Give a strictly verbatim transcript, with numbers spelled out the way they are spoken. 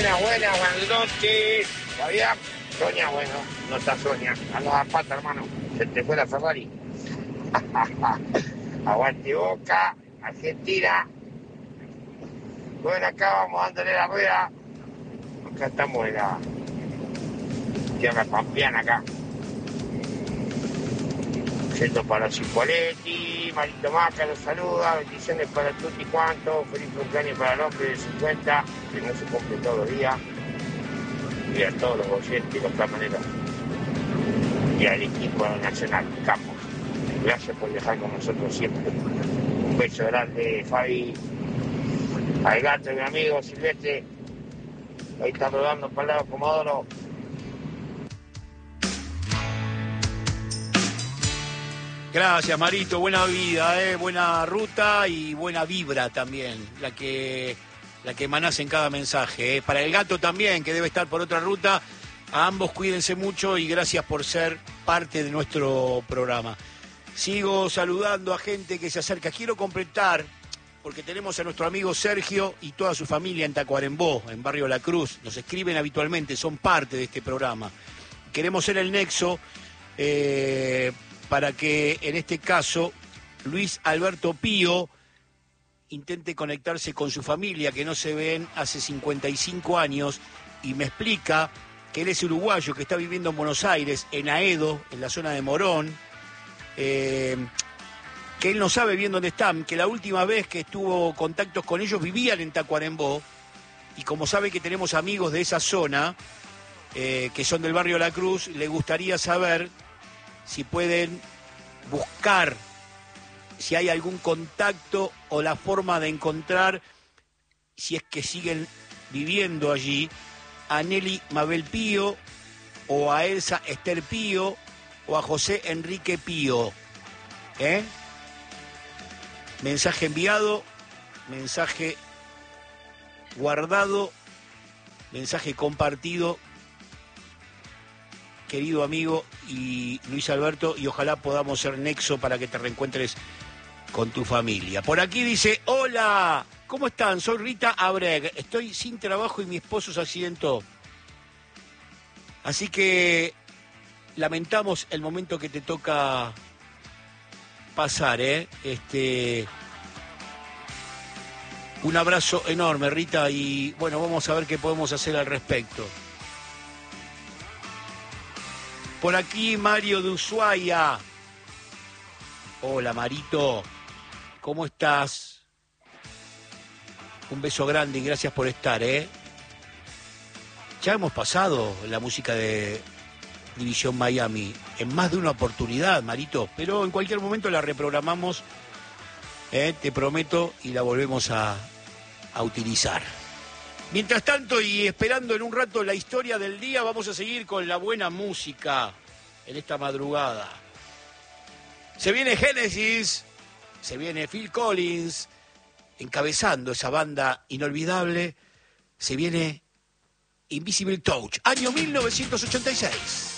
Buenas, buenas, buenas noches. ¿Todavía? Sonia, bueno, no está Sonia. A la pata, hermano. Se te fue la Ferrari. Aguante Boca, Argentina. Bueno, acá vamos dándole la rueda. Acá estamos en la tierra pampeana acá. Yendo para Cipoletti, Marito Maca los saluda, bendiciones para tutti cuantos, feliz cumpleaños para el hombre de cincuenta, que no se cumple todos los días, y a todos los oyentes, los camareros, y al equipo nacional, Campos. Gracias por viajar con nosotros siempre. Un beso grande, Fabi, al gato, mi amigo Silvestre, ahí está rodando para el lado Comodoro. Gracias, Marito, buena vida, eh, buena ruta y buena vibra también, la que, la que emanás en cada mensaje. Eh. Para el gato también, que debe estar por otra ruta, a ambos cuídense mucho y gracias por ser parte de nuestro programa. Sigo saludando a gente que se acerca. Quiero completar, porque tenemos a nuestro amigo Sergio y toda su familia en Tacuarembó, en Barrio La Cruz. Nos escriben habitualmente, son parte de este programa. Queremos ser el nexo eh, para que, en este caso, Luis Alberto Pío intente conectarse con su familia, que no se ven hace cincuenta y cinco años, y me explica que él es uruguayo, que está viviendo en Buenos Aires, en Aedo, en la zona de Morón, eh, que él no sabe bien dónde están, que la última vez que estuvo contactos con ellos vivían en Tacuarembó, y como sabe que tenemos amigos de esa zona, eh, que son del barrio La Cruz, le gustaría saber si pueden buscar, si hay algún contacto o la forma de encontrar, si es que siguen viviendo allí, a Nelly Mabel Pío, o a Elsa Esther Pío, o a José Enrique Pío. ¿Eh? Mensaje enviado, mensaje guardado, mensaje compartido, querido amigo y Luis Alberto, y ojalá podamos ser nexo para que te reencuentres con tu familia. Por aquí dice, hola, ¿cómo están? Soy Rita Abreg, estoy sin trabajo y mi esposo se accidentó. Así que lamentamos el momento que te toca pasar, ¿eh? Este, un abrazo enorme, Rita, y bueno, vamos a ver qué podemos hacer al respecto. Por aquí Mario de Ushuaia. Hola, Marito. ¿Cómo estás? Un beso grande y gracias por estar, ¿eh? Ya hemos pasado la música de División Miami en más de una oportunidad, Marito, pero en cualquier momento la reprogramamos, ¿eh? Te prometo, y la volvemos a, a utilizar. Mientras tanto, y esperando en un rato la historia del día, vamos a seguir con la buena música en esta madrugada. Se viene Genesis, se viene Phil Collins, encabezando esa banda inolvidable, se viene Invisible Touch, año mil novecientos ochenta y seis.